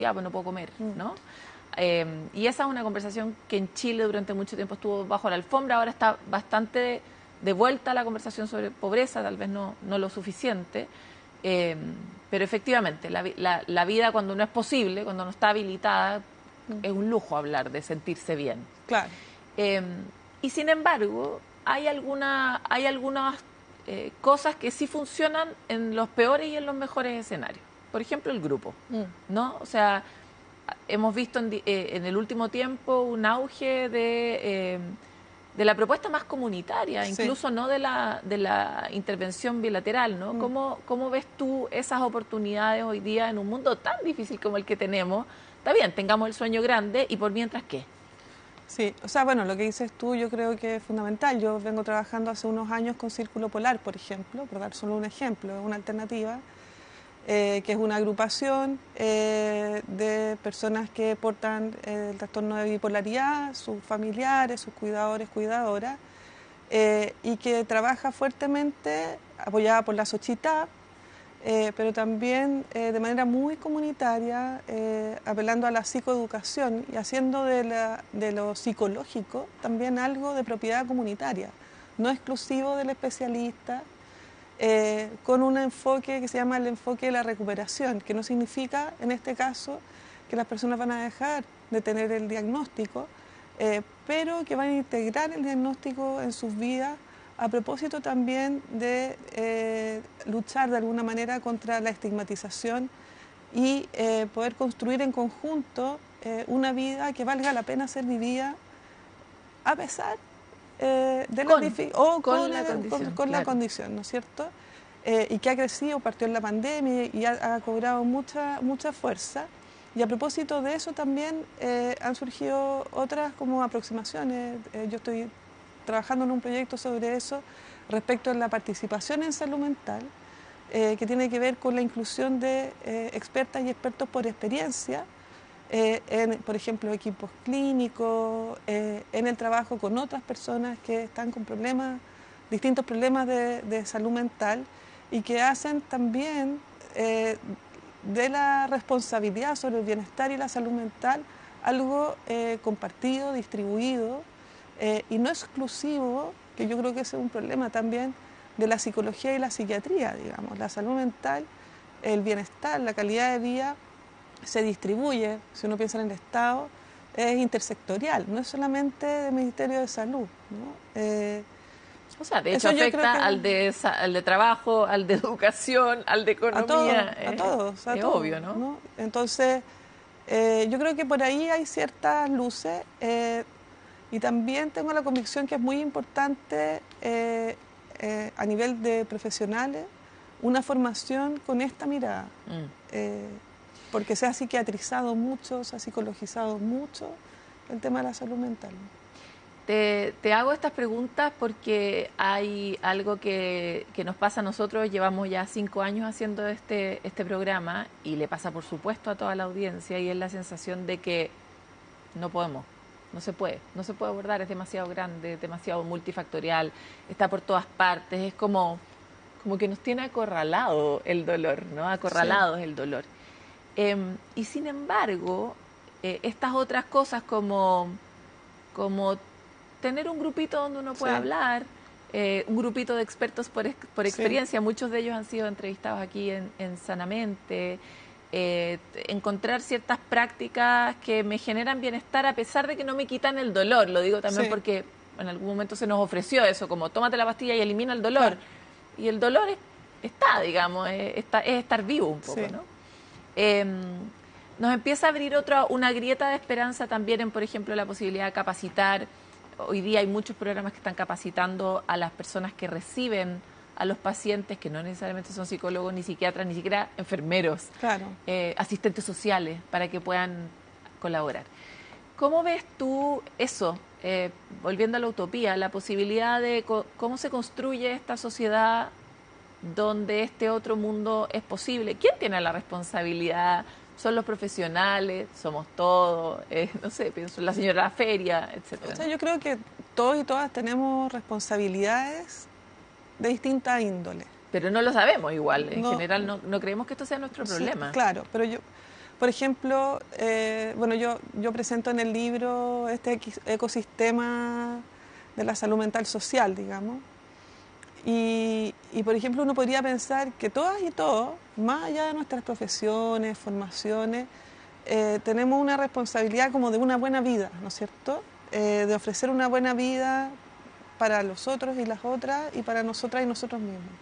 pues no puedo comer, ¿no? Y esa es una conversación que en Chile durante mucho tiempo estuvo bajo la alfombra, ahora está bastante de vuelta la conversación sobre pobreza, tal vez no lo suficiente, pero efectivamente la vida cuando no es posible, cuando no está habilitada, es un lujo hablar de sentirse bien. Claro. Y sin embargo, hay algunas cosas que sí funcionan en los peores y en los mejores escenarios. Por ejemplo, el grupo, ¿no? O sea, hemos visto en el último tiempo un auge de la propuesta más comunitaria, incluso no de la intervención bilateral, ¿no? ¿Cómo ves tú esas oportunidades hoy día en un mundo tan difícil como el que tenemos? Está bien, tengamos el sueño grande y por mientras, ¿qué? Sí, o sea, bueno, lo que dices tú yo creo que es fundamental. Yo vengo trabajando hace unos años con Círculo Polar, por ejemplo, por dar solo un ejemplo, una alternativa, que es una agrupación de personas que portan el trastorno de bipolaridad, sus familiares, sus cuidadores, cuidadoras, y que trabaja fuertemente, apoyada por la Xochitá, pero también de manera muy comunitaria, apelando a la psicoeducación y haciendo de lo psicológico también algo de propiedad comunitaria, no exclusivo del especialista, con un enfoque que se llama el enfoque de la recuperación, que no significa en este caso que las personas van a dejar de tener el diagnóstico, pero que van a integrar el diagnóstico en sus vidas, a propósito también de luchar de alguna manera contra la estigmatización y poder construir en conjunto una vida que valga la pena ser vivida a pesar de la condición, ¿no es cierto? Y que ha crecido, partió en la pandemia y ha cobrado mucha fuerza. Y a propósito de eso también han surgido otras como aproximaciones. Yo estoy trabajando en un proyecto sobre eso respecto a la participación en salud mental, que tiene que ver con la inclusión de expertas y expertos por experiencia, por ejemplo, equipos clínicos, en el trabajo con otras personas que están con distintos problemas de salud mental y que hacen también de la responsabilidad sobre el bienestar y la salud mental algo compartido, distribuido y no exclusivo, que yo creo que ese es un problema también de la psicología y la psiquiatría, digamos. La salud mental, el bienestar, la calidad de vida se distribuye, si uno piensa en el Estado, es intersectorial, no es solamente del Ministerio de Salud, ¿no? O sea, de hecho afecta al de trabajo, al de educación, al de economía. A todos. Es obvio, ¿no? Entonces, yo creo que por ahí hay ciertas luces y también tengo la convicción que es muy importante a nivel de profesionales una formación con esta mirada. Porque se ha psiquiatrizado mucho, se ha psicologizado mucho el tema de la salud mental. Te hago estas preguntas porque hay algo que nos pasa a nosotros, llevamos ya 5 años haciendo este programa y le pasa por supuesto a toda la audiencia y es la sensación de que no podemos, no se puede abordar, es demasiado grande, demasiado multifactorial, está por todas partes, es como que nos tiene acorralado el dolor, ¿no? Acorralado es el dolor. Y sin embargo, estas otras cosas como tener un grupito donde uno pueda hablar, un grupito de expertos por experiencia, muchos de ellos han sido entrevistados aquí en Sanamente, encontrar ciertas prácticas que me generan bienestar a pesar de que no me quitan el dolor, lo digo también porque en algún momento se nos ofreció eso, como tómate la pastilla y elimina el dolor, y el dolor está, digamos, es estar vivo un poco, ¿no? Nos empieza a abrir una grieta de esperanza también en, por ejemplo, la posibilidad de capacitar. Hoy día hay muchos programas que están capacitando a las personas que reciben a los pacientes, que no necesariamente son psicólogos, ni psiquiatras, ni siquiera enfermeros, asistentes sociales, para que puedan colaborar. ¿Cómo ves tú eso, volviendo a la utopía, la posibilidad de cómo se construye esta sociedad donde este otro mundo es posible? ¿Quién tiene la responsabilidad? ¿Son los profesionales? ¿Somos todos? No sé, pienso en la señora Feria, etcétera. O sea, yo creo que todos y todas tenemos responsabilidades de distinta índole. Pero no lo sabemos igual. En general no creemos que esto sea nuestro problema. Claro, pero Por ejemplo, bueno, yo presento en el libro este ecosistema de la salud mental social, digamos. Y, por ejemplo, uno podría pensar que todas y todos, más allá de nuestras profesiones, formaciones, tenemos una responsabilidad como de una buena vida, ¿no es cierto? De ofrecer una buena vida para los otros y las otras y para nosotras y nosotros mismos.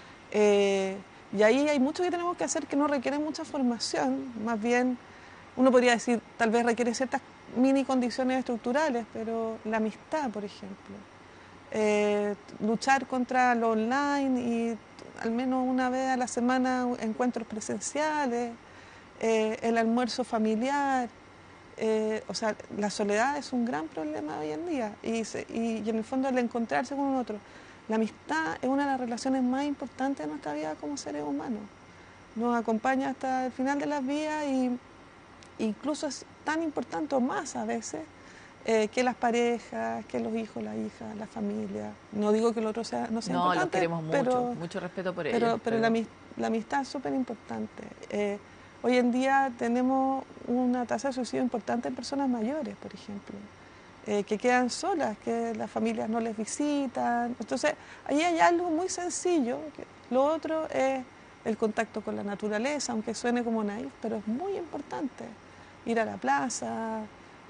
Y ahí hay mucho que tenemos que hacer que no requiere mucha formación, más bien uno podría decir, tal vez requiere ciertas mini condiciones estructurales, pero la amistad, por ejemplo, luchar contra lo online y al menos una vez a la semana encuentros presenciales, el almuerzo familiar, o sea, la soledad es un gran problema hoy en día y en el fondo el encontrarse con un otro. La amistad es una de las relaciones más importantes de nuestra vida como seres humanos. Nos acompaña hasta el final de las vidas y incluso es tan importante o más a veces que las parejas, que los hijos, las hijas, la familia. No digo que el otro no sea importante. No, los queremos mucho, mucho respeto por ellos. Pero la amistad es súper importante. Hoy en día tenemos una tasa de suicidio importante en personas mayores, por ejemplo, que quedan solas, que las familias no les visitan. Entonces, ahí hay algo muy sencillo. Lo otro es el contacto con la naturaleza, aunque suene como naif, pero es muy importante. Ir a la plaza,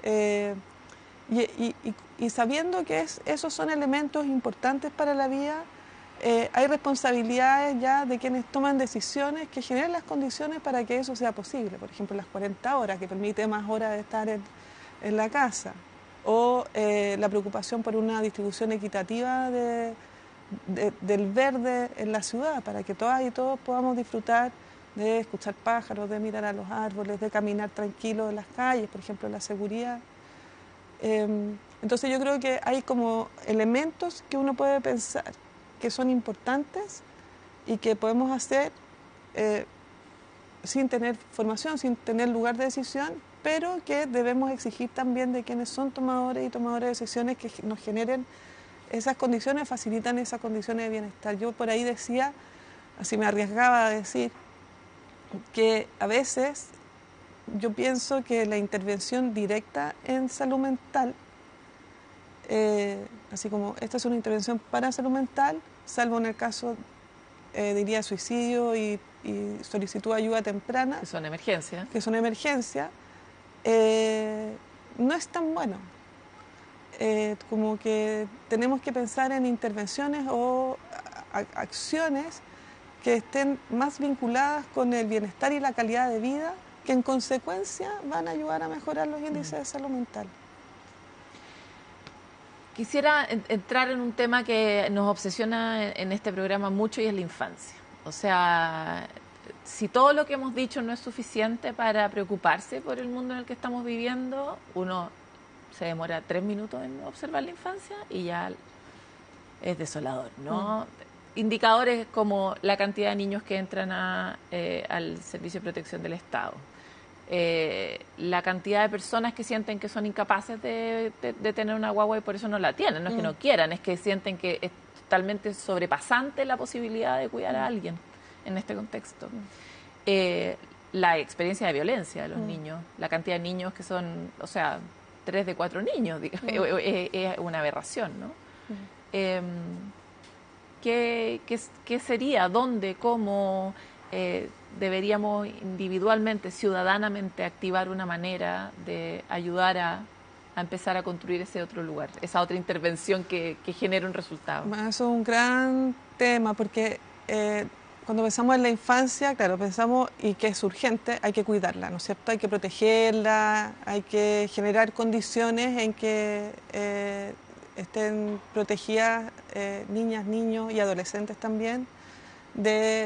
y sabiendo que esos son elementos importantes para la vida, hay responsabilidades ya de quienes toman decisiones que generan las condiciones para que eso sea posible. Por ejemplo, las 40 horas, que permite más horas de estar en la casa, o la preocupación por una distribución equitativa del verde en la ciudad, para que todas y todos podamos disfrutar de escuchar pájaros, de mirar a los árboles, de caminar tranquilos en las calles, por ejemplo, la seguridad. Entonces yo creo que hay como elementos que uno puede pensar que son importantes y que podemos hacer sin tener formación, sin tener lugar de decisión, pero que debemos exigir también de quienes son tomadores y tomadoras de decisiones que nos generen esas condiciones, facilitan esas condiciones de bienestar. Yo por ahí decía, así me arriesgaba a decir, que a veces yo pienso que la intervención directa en salud mental, así como esta es una intervención para salud mental, salvo en el caso, diría, suicidio y solicitud de ayuda temprana, Que son emergencias. Que son emergencias, no es tan bueno. Como que tenemos que pensar en intervenciones o acciones que estén más vinculadas con el bienestar y la calidad de vida, que en consecuencia van a ayudar a mejorar los índices de salud mental. Quisiera entrar en un tema que nos obsesiona en este programa mucho y es la infancia. O sea, si todo lo que hemos dicho no es suficiente para preocuparse por el mundo en el que estamos viviendo, uno se demora 3 minutos en observar la infancia y ya es desolador, ¿no? Indicadores como la cantidad de niños que entran al Servicio de Protección del Estado, la cantidad de personas que sienten que son incapaces de tener una guagua y por eso no la tienen. No es que no quieran, es que sienten que es totalmente sobrepasante la posibilidad de cuidar a alguien en este contexto. La experiencia de violencia de los niños, la cantidad de niños que son, o sea, 3 de 4 niños, es una aberración, ¿no? ¿Qué sería? ¿Dónde? ¿Cómo deberíamos individualmente, ciudadanamente, activar una manera de ayudar a empezar a construir ese otro lugar, esa otra intervención que genere un resultado? Eso es un gran tema porque cuando pensamos en la infancia, claro, pensamos y que es urgente, hay que cuidarla, ¿no es cierto? Hay que protegerla, hay que generar condiciones en que estén protegidas niñas, niños y adolescentes también de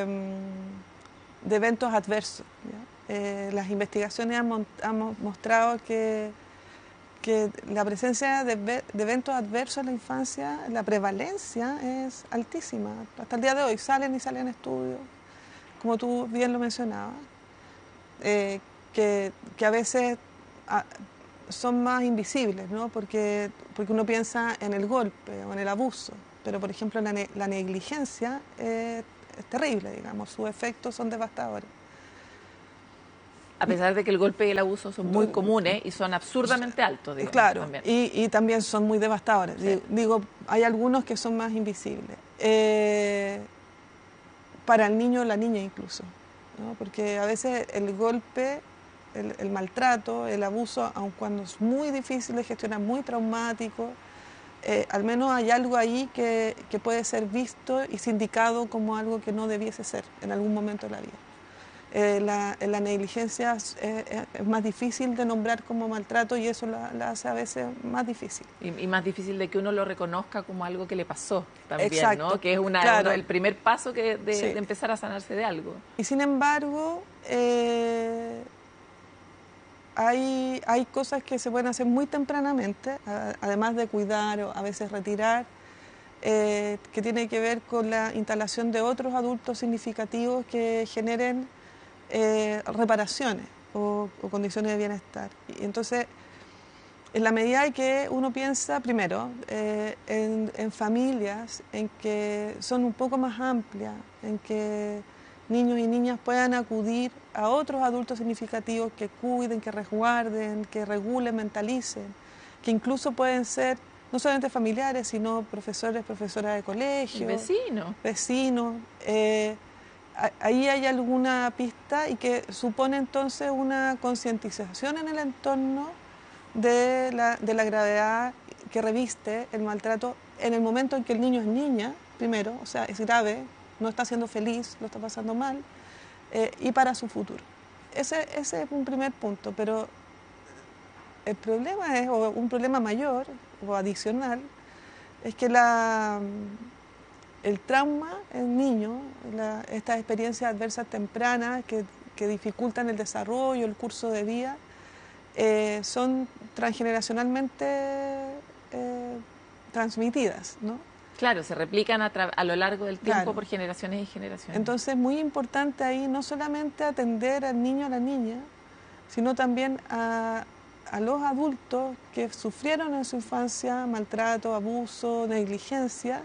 eventos adversos. Las investigaciones han mostrado que la presencia de eventos adversos en la infancia, la prevalencia es altísima. Hasta el día de hoy salen estudios, como tú bien lo mencionabas, que a veces son más invisibles, ¿no? Porque uno piensa en el golpe o en el abuso, pero por ejemplo la negligencia es terrible, digamos, sus efectos son devastadores. A pesar de que el golpe y el abuso son muy comunes y son absurdamente altos, digamos, claro, también. Y también son muy devastadores. Sí. Digo, hay algunos que son más invisibles. Para el niño o la niña incluso, ¿no? Porque a veces el golpe, el maltrato, el abuso, aun cuando es muy difícil de gestionar, muy traumático, al menos hay algo ahí que puede ser visto y sindicado como algo que no debiese ser en algún momento de la vida. La negligencia es más difícil de nombrar como maltrato y eso la hace a veces más difícil. Y más difícil de que uno lo reconozca como algo que le pasó también, Exacto, ¿no? Que es claro. el primer paso Sí. de empezar a sanarse de algo. Y sin embargo, hay cosas que se pueden hacer muy tempranamente, además de cuidar o a veces retirar, que tiene que ver con la instalación de otros adultos significativos que generen reparaciones o condiciones de bienestar. Y entonces, en la medida en que uno piensa, primero, en familias en que son un poco más amplias, en que niños y niñas puedan acudir a otros adultos significativos que cuiden, que resguarden, que regulen, mentalicen, que incluso pueden ser no solamente familiares, sino profesores, profesoras de colegio, vecinos. Ahí hay alguna pista y que supone entonces una concientización en el entorno de la gravedad que reviste el maltrato en el momento en que el niño es niña, primero, o sea, es grave, no está siendo feliz, lo está pasando mal, y para su futuro. Ese es un primer punto, pero el problema es, o un problema mayor o adicional, es que el trauma en niño, estas experiencias adversas tempranas que dificultan el desarrollo, el curso de vida, son transgeneracionalmente transmitidas, ¿no? Claro, se replican a lo largo del tiempo, Claro, por generaciones y generaciones. Entonces es muy importante ahí no solamente atender al niño o a la niña, sino también a los adultos que sufrieron en su infancia maltrato, abuso, negligencia,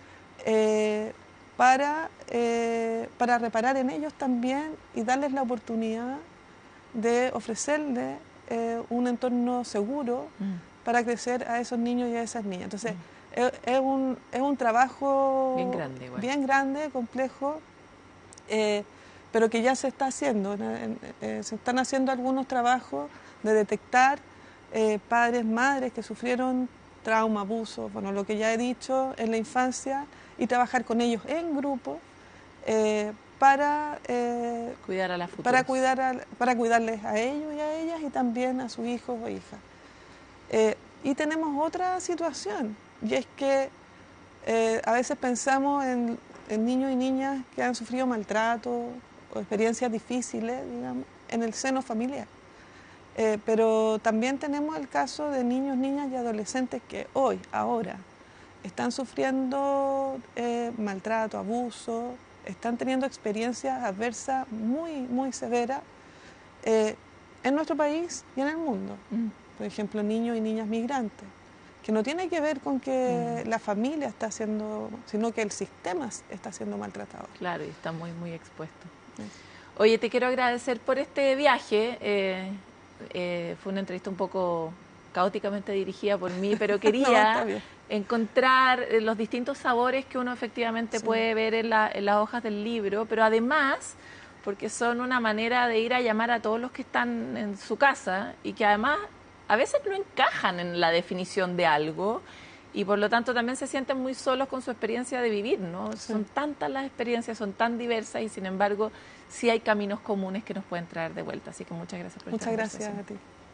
para reparar en ellos también y darles la oportunidad de ofrecerles un entorno seguro para crecer a esos niños y a esas niñas. Entonces, es un trabajo bien grande, complejo, pero que ya se está haciendo. Se están haciendo algunos trabajos de detectar padres, madres que sufrieron trauma, abuso, bueno, lo que ya he dicho en la infancia, y trabajar con ellos en grupo para cuidar a las futuras. para cuidarles a ellos y a ellas y también a sus hijos o hijas. Y tenemos otra situación, y es que a veces pensamos en niños y niñas que han sufrido maltrato o experiencias difíciles, digamos, en el seno familiar. Pero también tenemos el caso de niños, niñas y adolescentes que ahora, están sufriendo maltrato, abuso, están teniendo experiencias adversas muy, muy severas en nuestro país y en el mundo. Por ejemplo, niños y niñas migrantes, que no tiene que ver con que la familia está haciendo, sino que el sistema está siendo maltratado. Claro, y está muy, muy expuesto. Oye, te quiero agradecer por este viaje. Fue una entrevista un poco caóticamente dirigida por mí, pero quería encontrar los distintos sabores que uno efectivamente puede ver en las hojas del libro, pero además porque son una manera de ir a llamar a todos los que están en su casa y que además a veces no encajan en la definición de algo y por lo tanto también se sienten muy solos con su experiencia de vivir, ¿no? Sí. Son tantas las experiencias, son tan diversas y sin embargo sí hay caminos comunes que nos pueden traer de vuelta. Así que muchas gracias por esta conversación. Muchas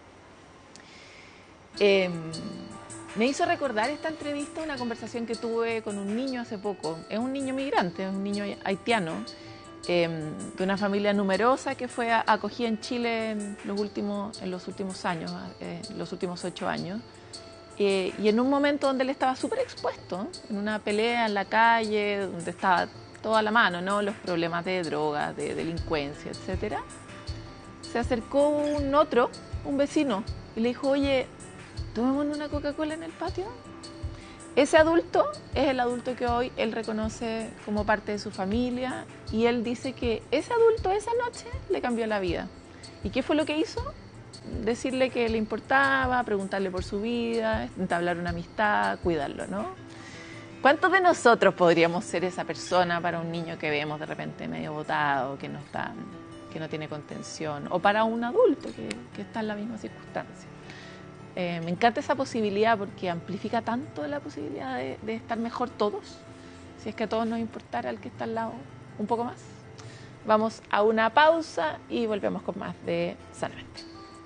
gracias a ti. Me hizo recordar esta entrevista una conversación que tuve con un niño hace poco. Es un niño migrante, es un niño haitiano, de una familia numerosa que fue acogida en Chile en los últimos años, los últimos 8 años. Y en un momento donde él estaba súper expuesto, en una pelea en la calle, donde estaba todo a la mano, ¿no? Los problemas de drogas, de delincuencia, etcétera. Se acercó un vecino, y le dijo, oye, ¿tomémonos una Coca-Cola en el patio? Ese adulto es el adulto que hoy él reconoce como parte de su familia y él dice que ese adulto esa noche le cambió la vida ¿Y qué fue lo que hizo? Decirle que le importaba, preguntarle por su vida, entablar una amistad, cuidarlo, ¿no? ¿Cuántos de nosotros podríamos ser esa persona para un niño que vemos de repente medio botado, que no tiene contención, o para un adulto que está en la misma circunstancia? Me encanta esa posibilidad porque amplifica tanto la posibilidad de estar mejor todos, si es que a todos nos importara el que está al lado un poco más. Vamos a una pausa y volvemos con más de Sanamente.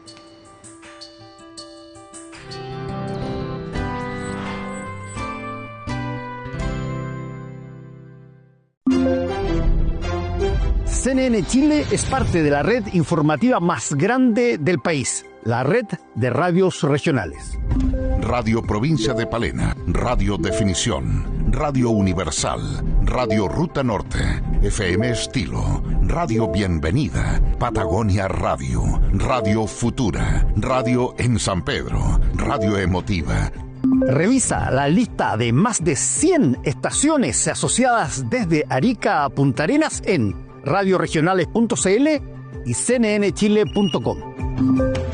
CNN Chile es parte de la red informativa más grande del país, la red de radios regionales. Radio Provincia de Palena, Radio Definición, Radio Universal, Radio Ruta Norte, FM Estilo, Radio Bienvenida, Patagonia Radio, Radio Futura, Radio en San Pedro, Radio Emotiva. Revisa la lista de más de 100 estaciones asociadas desde Arica a Punta Arenas en radioregionales.cl y cnnchile.com.